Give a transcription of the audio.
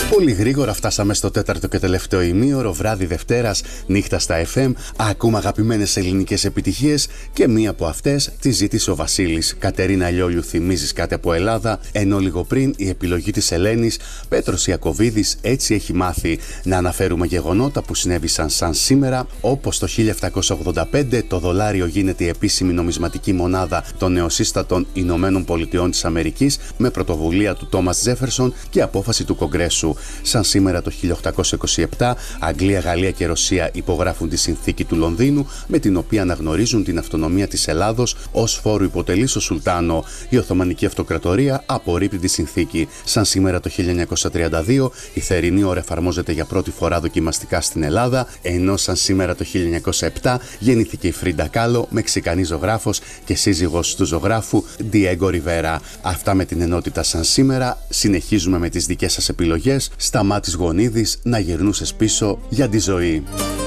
Πολύ γρήγορα φτάσαμε στο τέταρτο και τελευταίο ημίωρο, βράδυ Δευτέρας, νύχτα στα FM. Ακούμε αγαπημένες ελληνικές επιτυχίες και μία από αυτές τη ζήτησε ο Βασίλης. Κατερίνα Λιόλιου, θυμίζεις κάτι από Ελλάδα, ενώ λίγο πριν η επιλογή της Ελένης, Πέτρος Ιακωβίδης, έτσι έχει μάθει. Να αναφέρουμε γεγονότα που συνέβησαν σαν σήμερα, όπως το 1785 το δολάριο γίνεται η επίσημη νομισματική μονάδα των νεοσύστατων Ηνωμένων Πολιτειών της Αμερικής με πρωτοβουλία του Τόμας Τζέφερσον και απόφαση του Κογκρέσου. Σαν σήμερα το 1827, Αγγλία, Γαλλία και Ρωσία υπογράφουν τη συνθήκη του Λονδίνου, με την οποία αναγνωρίζουν την αυτονομία της Ελλάδος ως φόρου υποτελής στο Σουλτάνο. Η Οθωμανική Αυτοκρατορία απορρίπτει τη συνθήκη. Σαν σήμερα το 1932, η θερινή ώρα εφαρμόζεται για πρώτη φορά δοκιμαστικά στην Ελλάδα, ενώ σαν σήμερα το 1907 γεννήθηκε η Φρίντα Κάλο, Μεξικανή ζωγράφος και σύζυγος του ζωγράφου Διέγκο Ριβέρα. Αυτά με την ενότητα σαν σήμερα. Συνεχίζουμε με τις δικές σας επιλογές. Σταμάτης Γονίδης, να γυρνούσες πίσω για τη ζωή.